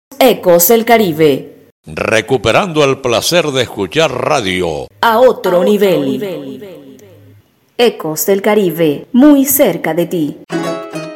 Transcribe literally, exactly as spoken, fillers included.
Ecos del Caribe. Recuperando el placer de escuchar radio a otro, a otro nivel. nivel. Ecos del Caribe, muy cerca de ti.